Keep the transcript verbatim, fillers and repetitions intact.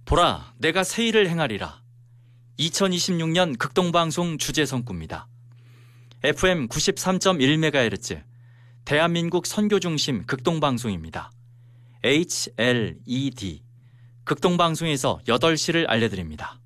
보라, 내가 새 일을 행하리라. 이천이십육 년 극동방송 주제성구입니다. 에프엠 구십삼 점 일 메가헤르츠, 대한민국 선교 중심 극동방송입니다. 에이치엘이디, 극동방송에서 여덟 시를 알려드립니다.